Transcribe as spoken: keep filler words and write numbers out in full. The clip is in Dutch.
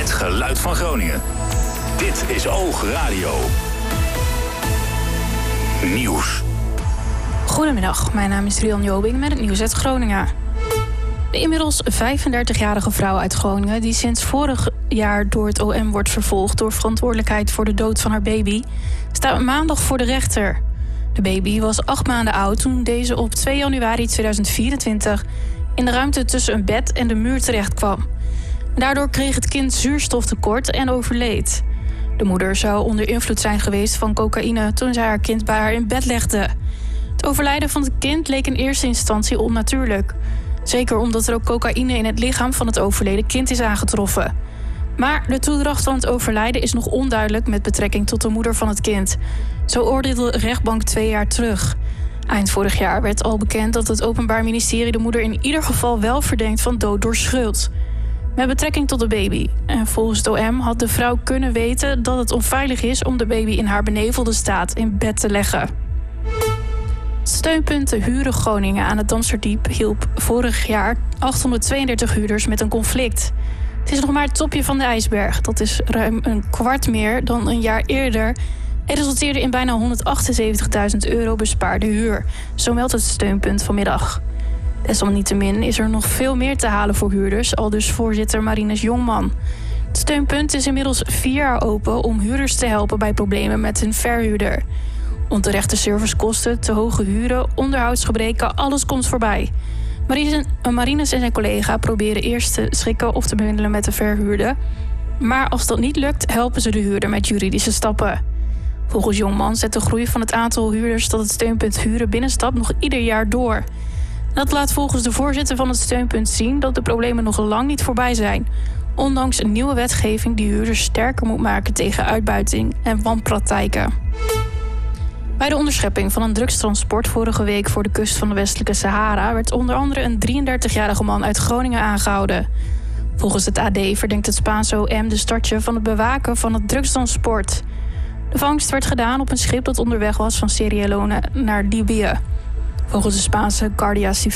Het geluid van Groningen. Dit is Oog Radio. Nieuws. Goedemiddag, mijn naam is Rian Jobing met het nieuws uit Groningen. De inmiddels vijfendertigjarige vrouw uit Groningen, die sinds vorig jaar door het O M wordt vervolgd door verantwoordelijkheid voor de dood van haar baby, staat maandag voor de rechter. De baby was acht maanden oud toen deze op twee januari tweeduizend vierentwintig in de ruimte tussen een bed en de muur terecht kwam. Daardoor kreeg het kind zuurstoftekort en overleed. De moeder zou onder invloed zijn geweest van cocaïne toen zij haar kind bij haar in bed legde. Het overlijden van het kind leek in eerste instantie onnatuurlijk. Zeker omdat er ook cocaïne in het lichaam van het overleden kind is aangetroffen. Maar de toedracht van het overlijden is nog onduidelijk met betrekking tot de moeder van het kind. Zo oordeelde de rechtbank twee jaar terug. Eind vorig jaar werd al bekend dat het Openbaar Ministerie de moeder in ieder geval wel verdenkt van dood door schuld. Met betrekking tot de baby. En volgens het O M had de vrouw kunnen weten dat het onveilig is om de baby in haar benevelde staat in bed te leggen. Steunpunten Huren Groningen aan het Damsterdiep hielp vorig jaar achthonderdtweeëndertig huurders met een conflict. Het is nog maar het topje van de ijsberg. Dat is ruim een kwart meer dan een jaar eerder en resulteerde in bijna honderdachtenzeventigduizend euro bespaarde huur. Zo meldt het steunpunt vanmiddag. Desalniettemin is er nog veel meer te halen voor huurders, aldus voorzitter Marinus Jongman. Het steunpunt is inmiddels vier jaar open om huurders te helpen bij problemen met hun verhuurder. Onterechte servicekosten, te hoge huren, onderhoudsgebreken, alles komt voorbij. Marinus en zijn collega proberen eerst te schikken of te bemiddelen met de verhuurder. Maar als dat niet lukt, helpen ze de huurder met juridische stappen. Volgens Jongman zet de groei van het aantal huurders dat het steunpunt huren binnenstapt nog ieder jaar door. Dat laat volgens de voorzitter van het steunpunt zien dat de problemen nog lang niet voorbij zijn. Ondanks een nieuwe wetgeving die huurders sterker moet maken tegen uitbuiting en wanpraktijken. Bij de onderschepping van een drugstransport vorige week voor de kust van de westelijke Sahara werd onder andere een drieëndertigjarige man uit Groningen aangehouden. Volgens het A D verdenkt het Spaanse O M de startje van het bewaken van het drugstransport. De vangst werd gedaan op een schip dat onderweg was van Sierra Leone naar Libië. Volgens de Spaanse Guardia Civil